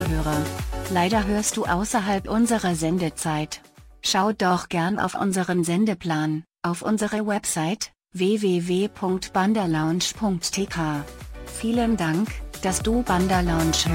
Zuhörer. Leider hörst du außerhalb unserer Sendezeit. Schau doch gern auf unseren Sendeplan, auf unsere Website, www.bandalounge.tk. Vielen Dank, dass du Banda Lounge hörst.